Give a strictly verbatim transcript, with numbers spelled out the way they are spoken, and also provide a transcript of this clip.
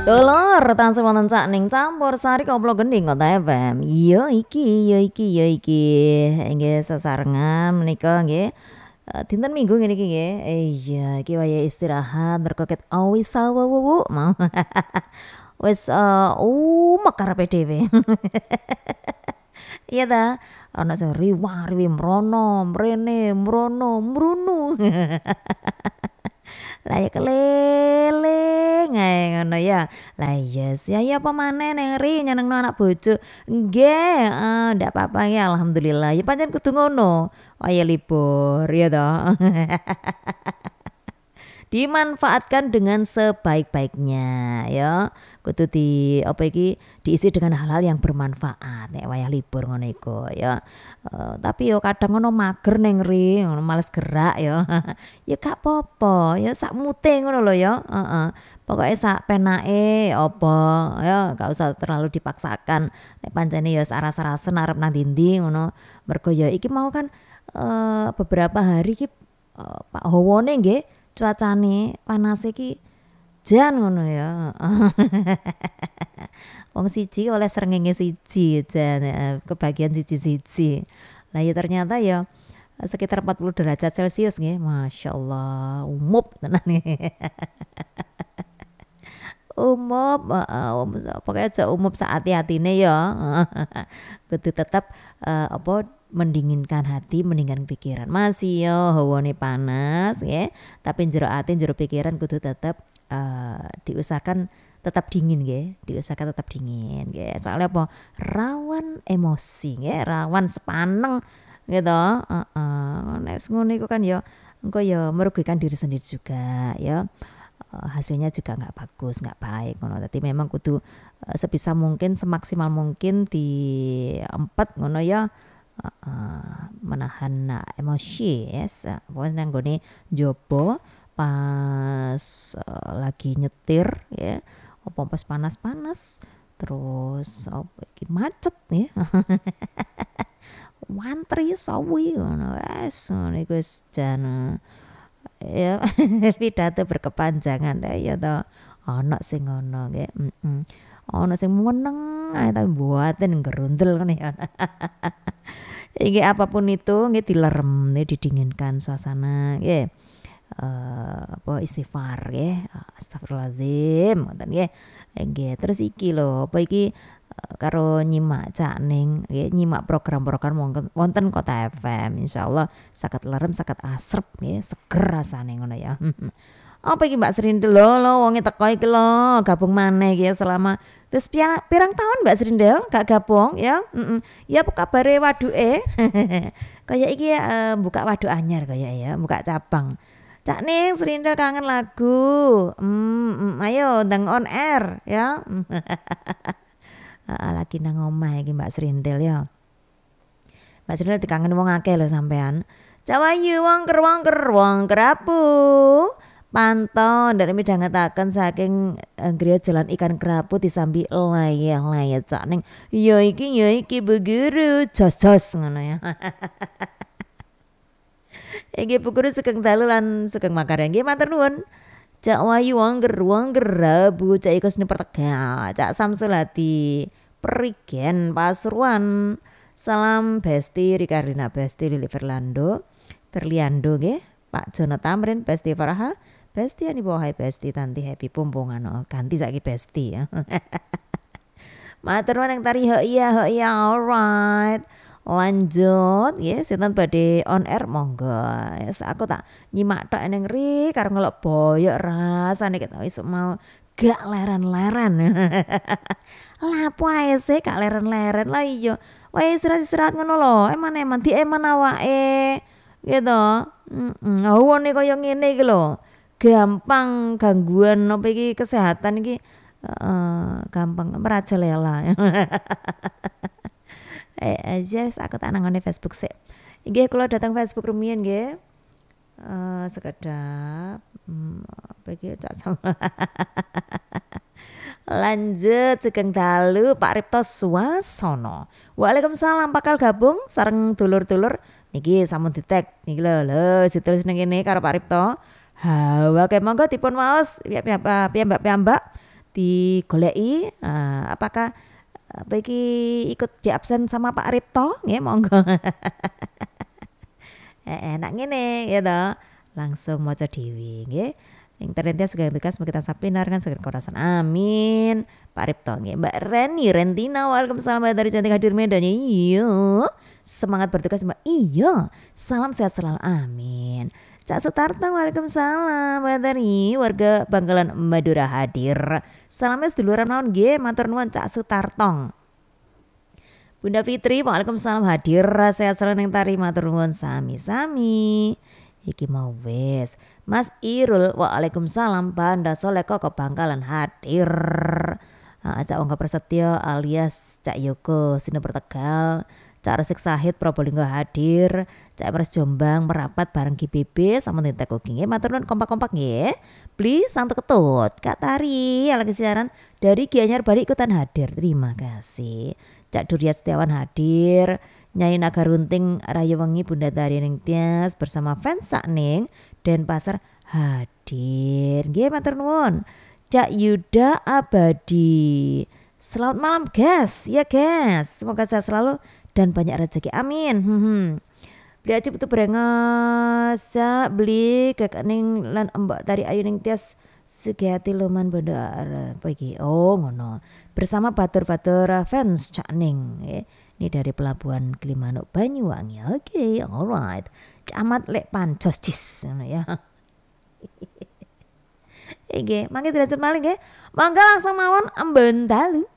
Dulur tansah wonten ning campur sari koplo gending Kota F M. Iya iki, iya iki, iya iki. Nggih sesarengan menika nggih eh, dinten Minggu ngene iki nggih. Eh, iya iki waya istirahat mergo ket awis sawu mau. Wis eh umek karepe dhewe. Iya ta? Ana sing riwah-riwi mrono, mrene, mrono, mrunu. Lah ya keliling ae ngono ya. Lah iya sih ya apa maneh ning ri nyenengno anak bojo. Nggih, heeh, ndak apa-apa ya alhamdulillah. Ya pancen kudu ngono. Waya libur ya toh. Dimanfaatkan dengan sebaik-baiknya ya. Kudu di apa iki diisi dengan hal-hal yang bermanfaat nek wayah libur ngono iku ya. Eh, tapi yo kadang ngono mager ning ri, ngono males gerak ya. Ya gak apa-apa, ya sak mute ngono lho ya. Heeh. Pokoke sak penake apa ya gak usah terlalu dipaksakan. Nek pancene ya saras-sarasen arep nang ndi ngono. Mergo ya iki mau kan eh, beberapa hari iki eh, Pak Hawane nggih cuacane panas iki jan ngono ya. Wong siji oleh srengenge siji jan heeh, kebagian siji-siji. Lah ya ternyata ya sekitar empat puluh derajat Celcius nggih. Masyaallah, umup tenan nih. Umup, heeh, um, pokoknya aja umup saati-atine ya. Kudu tetap eh, apa mendinginkan hati, mendinginkan pikiran. Masih ya hawane panas ya, tapi jero ati, jero pikiran kudu tetap eh, diusahakan tetap dingin nggih, diusahakan tetap dingin nggih. Soalnya apa? Rawan emosi nggih, rawan sepaneng gitu. Heeh. Nek ngono iku kan ya engko ya merugikan diri sendiri juga ya. Eh, hasilnya juga nggak bagus, nggak baik ngono. Tapi memang kudu eh, sebisa mungkin, semaksimal mungkin di empat ngono ya. Heeh, menahan nah, emosi yes. Pokoknya nang gone jobo pas eh, lagi nyetir ya. Apa pas panas-panas terus apa iki macet ya. Wantri sawi ngono wes ngono iku wis jan ya pidato berkepanjangan ya to ana sing ngono nggih heeh ana sing meneng ae tapi mboten gerundel ngene ya. Iki apapun itu nggih dilerem nggih didinginkan suasana nggih. Eh, apa istighfar nggih. Astagfirullahalazim ngoten nggih. Nggih terus iki lho apa iki eh, karo nyimak Cak Ning nggih nyimak program-program wonten wonten Kota F M insyaallah saged lerem saged asrep nggih seger rasane ngono ya. Apa iki Mbak Srindel lho lho wonge teko iki lho gabung maneh iki ya selama terus pirang, pirang tahun Mbak Srindel gak gabung ya. Mm-mm. Ya apa kabare waduke? Kayak iki ya, eh, buka waduk anyar kayak ya, buka cabang. Cak Ning Srindel kangen lagu. Hmm, mm, ayo ndang on air ya. Ah, lagi nang omah iki Mbak Srindel ya. Mbak Srindel dikangen wong akeh lho sampean. Cawayu wongker wongker wongker apu. Pantau dari midhangetaken saking eh, griya jalan ikan kerapu disambi layah-layah Cak Ning. Ya iki ya iki Bu Guru jos-jos ngono ya. Iki Bu Guru sugeng dalu lan sugeng makarya nggih matur nuwun. Cak Wayu wongker wongker Rabu Cak Iko Seni Pertegal Cak Samsulati Perigen Pasuruan. Salam Besti Rikardina Besti Lili Fernando Berliando nggih Pak Jono Tamrin Besti Faraha Besti ani bohai Besti Tanti Happy Pumpungan oh, ganti saiki Besti ya. Matur nuwun yang tari ho iya ho iya alright. Lanjut ya sinten badhe on air monggo. Yes, aku tak nyimak tok ning ri karo ngelok boyok rasane ket wis mau gak leren-leren. Lapo ae sih gak leren-leren lah iya. Wae istirahat-istirahat ngono lho. Eman-eman di eman awake. Gitu. Heeh. Awone kaya ngene iki lho. Gampang gangguan apa iki kesehatan iki uh, gampang merajalela. eh aja aku tak nangone Facebook sih. Nggih kula datang Facebook rumiyin nggih. Uh, sekedap hmm, apa iki cak sama. Lanjut sugeng dalu Pak Ripto Suwasono. Waalaikumsalam bakal gabung sareng dulur-dulur niki sampun ditek niki lho lho ditulis ning kene karo Pak Ripto. Hawa kayak monggo dipun waos piyambak-piyambak digoleki uh, apakah apa iki ikut di absen sama Pak Ripto nggih monggo. Enak ngene ya toh. Langsung maca dhewe nggih. Ing terentias segala tugas kita sapinar kan segala korasan amin. Pak Ripto nggih. Mbak Reni Rentina waalaikumsalam dari cantik hadir Medan. Iya. Semangat bertugas Mbak. Iya. Salam sehat selalu amin. Cak Sutarto waalaikumsalam Mbak Tari warga Bangkalan Madura hadir. Salamnya seduluran naon nggih matur nuwun Cak Sutartong. Bunda Fitri waalaikumsalam hadir. Sehat selalu neng Tari matur nuwun sami-sami. Iki mau wes. Mas Irul waalaikumsalam Banda Soleh Koko Bangkalan hadir. Uh, Cak Wongga Prasetyo alias Cak Yoko Sinuper Tegal. Cak Resik Sahid Probolinggo hadir. Cak Emres Jombang merapat bareng G B B sama Tintek Cooking. Matur nuwun kompak-kompak nggih. Please santu ketut. Kak Tari yang lagi siaran dari Gianyar Bali ikutan hadir. Terima kasih. Cak Durya Setiawan hadir. Nyai Naga Runting Rayu Wengi Bunda Tari ning Tias bersama fans Sakning Denpasar hadir. Nggih matur nuwun. Cak Yuda Abadi. Selamat malam guys. Ya guys. Semoga sehat selalu dan banyak rezeki. Amin. Hmm. Beli aja butuh brengos. Cak beli kakak ning lan Mbak Tari Ayu ning Tias Sugihati Luman Bandara apa iki? Oh ngono. Bersama batur-batur fans Cak Ning. Eh. Ini dari pelabuhan Gilimanuk Banyuwangi. Oke, okay, alright. Camat lek pancos cis ya. Oke, mangke derajat maling nggih. Mangga langsung mawon amben dalu.